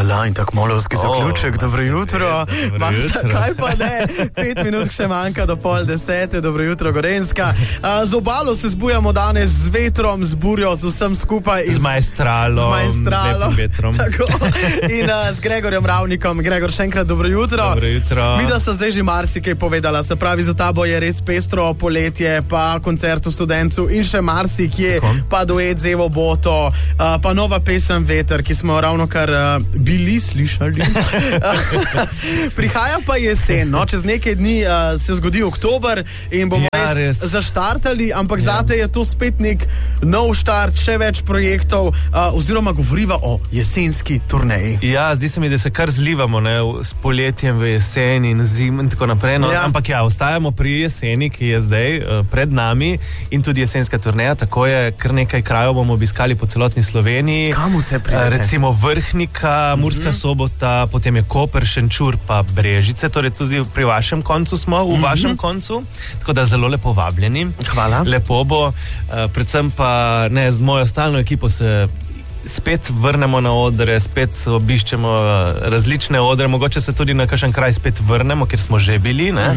In tako molovski zaključek, dobro jutro. Kaj pa ne, 5 minut še manjka do 9:30, dobro jutro Gorenjska. Z obalo se zbujamo danes z vetrom, z burjo, z vsem skupaj. Z maestralom. Z lepim vetrom. Tako. In z Gregorjem Ravnikom. Gregor, še enkrat dobro jutro. Dobro jutro. Midva sta zdaj že marsikaj povedala, se pravi, za tabo je res pestro poletje, pa koncert v Studencu in še marsikje, pa duet z Evo Boto, pa nova pesem Veter, ki smo ravno kar bili slišali. Prihaja pa jesen, no? Čez nekaj dni se zgodi oktober in bomo res zaštartali, ampak zate je to spet nek nov štart, še več projektov, oziroma govoriva o jesenski turneji. Ja, zdi se mi, da se kar zlivamo, ne, s poletjem v jesen in zim in tako naprej, no, ampak ja, ostajamo pri jeseni, ki je zdaj pred nami in tudi jesenska turneja, tako je, kar nekaj krajev bomo obiskali po celotni Sloveniji. Kam vse pridete? Recimo Vrhnika, Murska Sobota, potem je Koper, Šenčur pa Brežice, torej tudi pri vašem koncu smo, v vašem koncu, tako da zelo lepo vabljeni. Hvala. Lepo bo, predvsem pa ne, z mojo stalno ekipo se spet vrnemo na odre, spet obiščemo različne odre, mogoče se tudi na kakšen kraj spet vrnemo, kjer smo že bili, ne?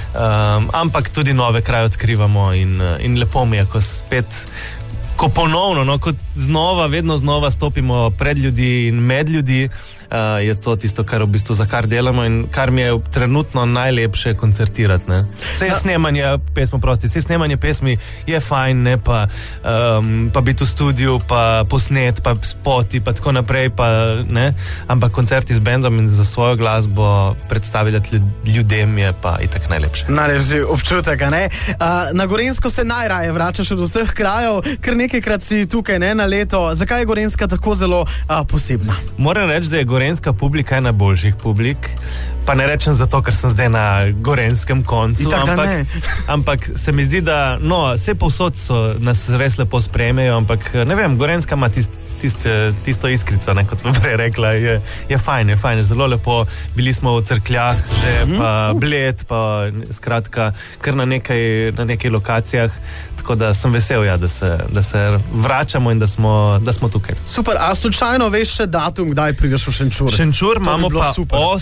Ampak tudi nove kraje odkrivamo in lepo mi je, ko spet ko ponovno, no, kot znova, vedno znova stopimo pred ljudi in med ljudi, je to tisto, kar v bistvu za kar delamo in kar mi je trenutno najlepše koncertirati, ne. Vse snemanje pesmi je fajn, ne, pa biti v studiu, pa posnet, pa spoti, pa tako naprej, pa ne, ampak koncerti z bendom in za svojo glasbo predstavljati ljudem je pa itak najlepše. Najlepši občutek, a ne? Na Gorenjsko se najraje vračaš od vseh krajev, ker nekajkrat si tukaj, ne, na leto. Zakaj je Gorenjska tako zelo posebna? Moram reči, da je gorenjska publika ena boljših publik. Pa ne rečem zato, ker sem zdaj na gorenskem koncu, ampak se mi zdi, da vse povsod so nas res lepo sprejmejo, ampak ne vem, Gorenjska ima tisto iskrico, ne, kot bi prej rekla, je fajn, zelo lepo. Bili smo v Cerkljah že, pa Bled, pa skratka, kar na nekaj lokacijah, tako da sem vesel, ja, da se vračamo in da smo tukaj. Super, a slučajno veš še datum, kdaj prideš v Šenčur? Šenčur imamo pa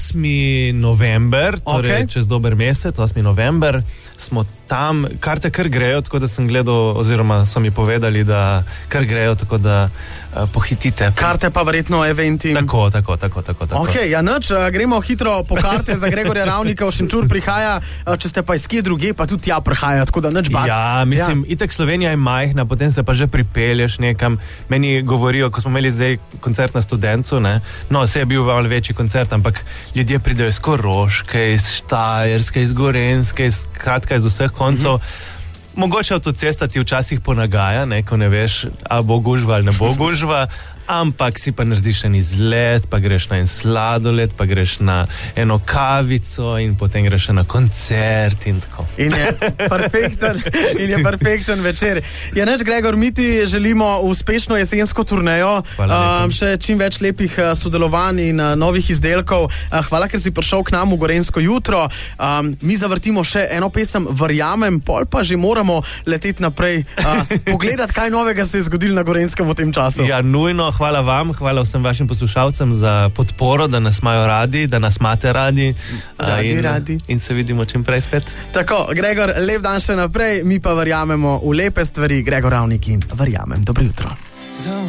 8. november, torej čez dober mesec, 8. november, smo tam, karte kar grejo, tako da sem gledal, oziroma so mi povedali, da kar grejo, tako da pohitite. Karte pa verjetno eventi. Tako. Ok, ja nič, gremo hitro po karte za Gregorja Ravnika, v Šenčur prihaja, če ste pa iz kje druge, pa tudi prihaja, tako da nič bati. Ja, mislim, itak Slovenija je majhna, potem se pa že pripelješ nekam. Meni govorijo, ko smo imeli zdaj koncert na Studencu, ne, vse je bil malo večji koncert, ampak ljudje pridejo iz Koroške, iz Štajerske, iz Gorenjske, skratka iz vseh koncov. Mogoče avtocesta ti včasih ponagaja, ne, ko ne veš, a bo gužva ali ne bo gužva, ampak si pa narediš en izlet, pa greš na en sladoled, pa greš na eno kavico in potem greš na koncert in tako. In je perfekten večer. Ja, neč, Gregor, mi ti želimo uspešno jesensko turnejo, še čim več lepih sodelovanj in novih izdelkov. Hvala, ker si prišel k nam v Gorenjsko jutro. Mi zavrtimo še eno pesem, Verjamem, pol pa že moramo leteti naprej, pogledati, kaj novega se je zgodilo na Gorenjskem v tem času. Ja, nujno. Hvala vam, hvala vsem vašim poslušalcem za podporo, da nas imajo radi, da nas imate radi. In se vidimo čim prej spet. Tako, Gregor, lep dan še naprej, mi pa verjamemo v lepe stvari. Gregor Ravnik in Verjamem. Dobro jutro.